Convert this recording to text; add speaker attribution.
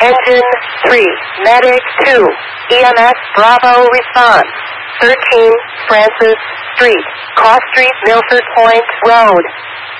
Speaker 1: Engine 3, Medic 2, EMS Bravo response. 13 Francis Street, Cross Street, Milford Point Road.